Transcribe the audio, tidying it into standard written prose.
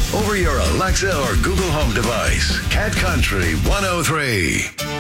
over your Alexa or Google Home device. Cat Country 103.